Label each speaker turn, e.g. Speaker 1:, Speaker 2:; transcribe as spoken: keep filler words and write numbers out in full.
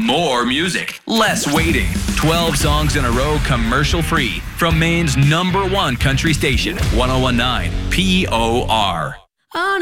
Speaker 1: More music, less waiting. twelve songs in a row, commercial free. From Maine's number one country station, one oh one point nine P O R.